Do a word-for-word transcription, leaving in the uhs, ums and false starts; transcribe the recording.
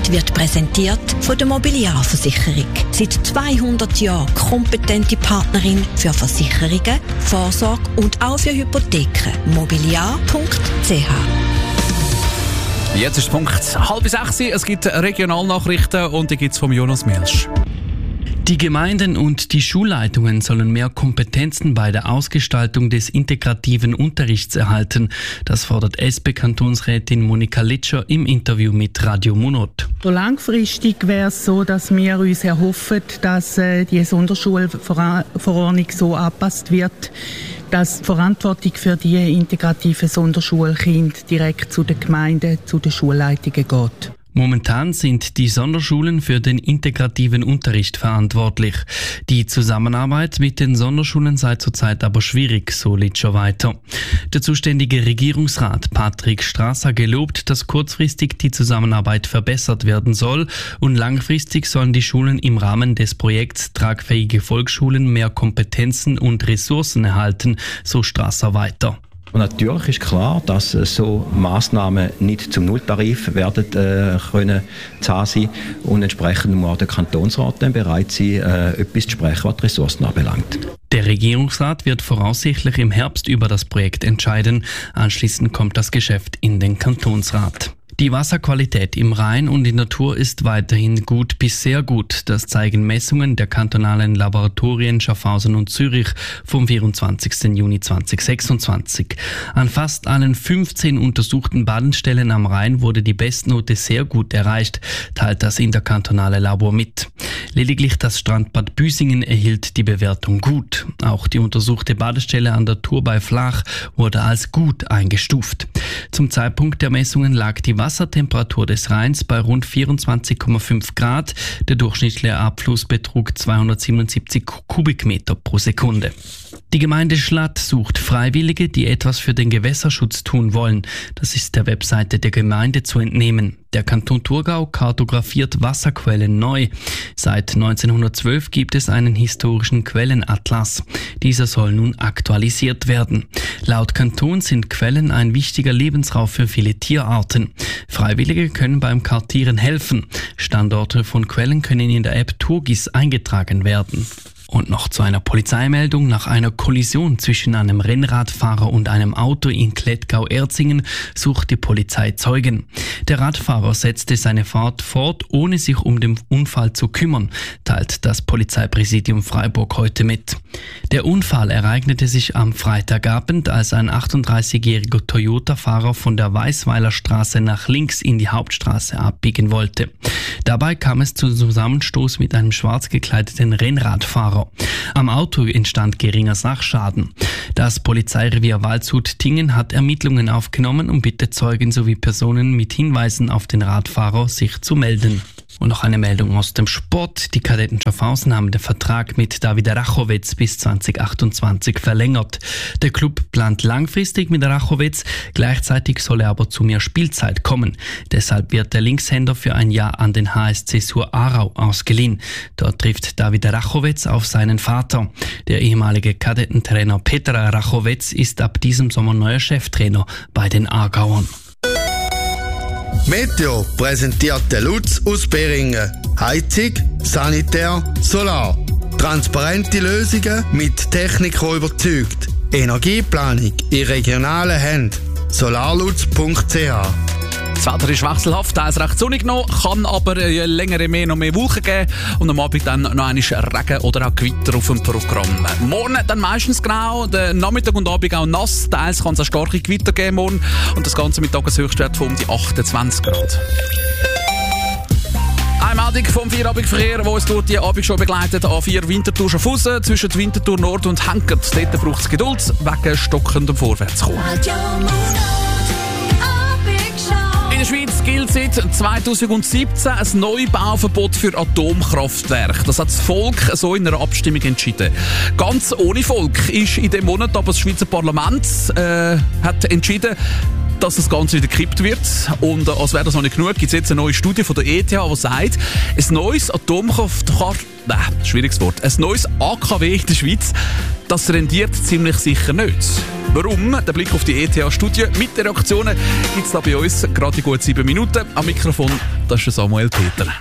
Podcast wird präsentiert von der Mobiliarversicherung. Seit zweihundert Jahren kompetente Partnerin für Versicherungen, Vorsorge und auch für Hypotheken. mobiliar punkt c h. Jetzt ist Punkt halb sechs. Es gibt Regionalnachrichten und die gibt es vom Jonas Mielsch. Die Gemeinden und die Schulleitungen sollen mehr Kompetenzen bei der Ausgestaltung des integrativen Unterrichts erhalten. Das fordert S P-Kantonsrätin Monika Litscher im Interview mit Radio Munot. So langfristig wäre es so, dass wir uns erhoffen, dass äh, die Sonderschulverordnung so angepasst wird, dass die Verantwortung für die integrativen Sonderschulkinder direkt zu den Gemeinden, zu den Schulleitungen geht. Momentan sind die Sonderschulen für den integrativen Unterricht verantwortlich. Die Zusammenarbeit mit den Sonderschulen sei zurzeit aber schwierig, so Litscher weiter. Der zuständige Regierungsrat Patrick Strasser gelobt, dass kurzfristig die Zusammenarbeit verbessert werden soll und langfristig sollen die Schulen im Rahmen des Projekts Tragfähige Volksschulen mehr Kompetenzen und Ressourcen erhalten, so Strasser weiter. Und natürlich ist klar, dass so Massnahmen nicht zum Nulltarif werden äh, können zu haben sein und entsprechend muss auch der Kantonsrat dann bereit sein, äh, etwas zu sprechen, was die Ressourcen anbelangt. Der Regierungsrat wird voraussichtlich im Herbst über das Projekt entscheiden. Anschließend kommt das Geschäft in den Kantonsrat. Die Wasserqualität im Rhein und in der Natur ist weiterhin gut bis sehr gut. Das zeigen Messungen der kantonalen Laboratorien Schaffhausen und Zürich vom vierundzwanzigsten Juni zweitausendsechsundzwanzig. An fast allen fünfzehn untersuchten Badestellen am Rhein wurde die Bestnote sehr gut erreicht, teilt das interkantonale Labor mit. Lediglich das Strandbad Büsingen erhielt die Bewertung gut. Auch die untersuchte Badestelle an der Thur bei Flach wurde als gut eingestuft. Zum Zeitpunkt der Messungen lag die Wassertemperatur des Rheins bei rund vierundzwanzig Komma fünf Grad. Der durchschnittliche Abfluss betrug zweihundertsiebenundsiebzig Kubikmeter pro Sekunde. Die Gemeinde Schlatt sucht Freiwillige, die etwas für den Gewässerschutz tun wollen. Das ist der Webseite der Gemeinde zu entnehmen. Der Kanton Thurgau kartografiert Wasserquellen neu. Seit neunzehnhundertzwölf gibt es einen historischen Quellenatlas. Dieser soll nun aktualisiert werden. Laut Kanton sind Quellen ein wichtiger Lebensraum für viele Tierarten. Freiwillige können beim Kartieren helfen. Standorte von Quellen können in der App Turgis eingetragen werden. Und noch zu einer Polizeimeldung. Nach einer Kollision zwischen einem Rennradfahrer und einem Auto in Klettgau-Erzingen sucht die Polizei Zeugen. Der Radfahrer setzte seine Fahrt fort, ohne sich um den Unfall zu kümmern, teilt das Polizeipräsidium Freiburg heute mit. Der Unfall ereignete sich am Freitagabend, als ein achtunddreißigjähriger Toyota-Fahrer von der Weißweiler Straße nach links in die Hauptstraße abbiegen wollte. Dabei kam es zum Zusammenstoß mit einem schwarz gekleideten Rennradfahrer. Am Auto entstand geringer Sachschaden. Das Polizeirevier Waldshut-Tingen hat Ermittlungen aufgenommen und bittet Zeugen sowie Personen mit Hinweisen auf den Radfahrer, sich zu melden. Und noch eine Meldung aus dem Sport. Die Kadetten Schaffhausen haben den Vertrag mit David Rachowitz bis zweitausendachtundzwanzig verlängert. Der Club plant langfristig mit Rachowitz, gleichzeitig soll er aber zu mehr Spielzeit kommen. Deshalb wird der Linkshänder für ein Jahr an den H S C Sur Aarau ausgeliehen. Dort trifft David Rachowitz auf seinen Vater. Der ehemalige Kadettentrainer Peter Rachowitz ist ab diesem Sommer neuer Cheftrainer bei den Aargauern. Meteo präsentiert der Lutz aus Beringen. Heizung, Sanitär, Solar. Transparente Lösungen mit Technik, die überzeugt. Energieplanung in regionalen Händen. solarlutz punkt c h. Das Wetter ist wechselhaft, teils recht sonnig noch, kann aber je länger mehr noch mehr Wolken geben und am Abend dann noch einmal Regen oder auch Gewitter auf dem Programm. Morgen dann meistens genau, den Nachmittag und Abend auch nass, teils kann es auch starke Gewitter geben morgen und das Ganze mit Tageshöchstwert von um die achtundzwanzig Grad. Eine Meldung vom Vierabendverkehr, der uns durch die Abend schon begleitet. A vier Winterthur Schaffhausen zwischen Winterthur Nord und Henkert. Dort braucht es Geduld wegen stockendem Vorwärtskommen. In der Schweiz gilt seit zweitausendsiebzehn ein Neubauverbot für Atomkraftwerke. Das hat das Volk so in einer Abstimmung entschieden. Ganz ohne Volk ist in dem Monat aber das Schweizer Parlament äh, hat entschieden, dass das Ganze wieder gekippt wird. Und äh, als wäre das noch nicht genug, gibt es jetzt eine neue Studie von der E T H, die sagt, ein neues Atomkraft... Nein, schwieriges Wort. Ein neues A K W in der Schweiz, das rendiert ziemlich sicher nicht. Warum? Der Blick auf die E T H-Studie mit den Reaktionen gibt es da bei uns gerade in gut sieben Minuten. Am Mikrofon, das ist Samuel Peter.